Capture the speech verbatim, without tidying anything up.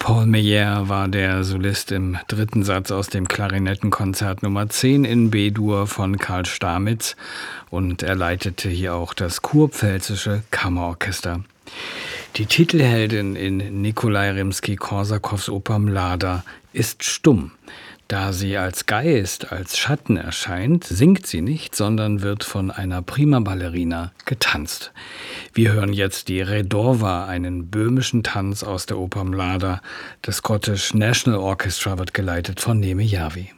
Paul Meyer war der Solist im dritten Satz aus dem Klarinettenkonzert Nummer zehn in B-Dur von Karl Stamitz und er leitete hier auch das Kurpfälzische Kammerorchester. Die Titelheldin in Nikolai Rimski-Korsakows Oper Mlada ist stumm. Da sie als Geist, als Schatten erscheint, singt sie nicht, sondern wird von einer Prima-Ballerina getanzt. Wir hören jetzt die Redorva, einen böhmischen Tanz aus der Oper Mlada. Das Scottish National Orchestra wird geleitet von Neme Jarvi.